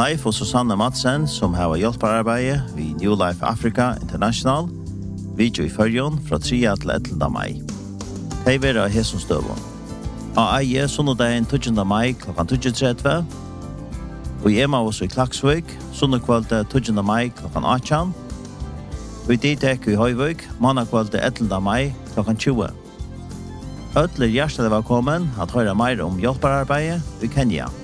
Leif og Susanne Madsen, som har hjelparbeid ved New Life Africa International, video i Førjon fra 3. til 11. mai. De vil ha hesson støvån. Av eie sunnodagen 20. mai kl. 20.30, og i Emmaus i Klaksvik, sunnekvalde 20. mai kl. 18, og i Ditek i Høyvik, mannakvalde 11. mai kl. 20. Ødler hjertelig velkommen at høre mer om hjelpararbeidet i Kenya.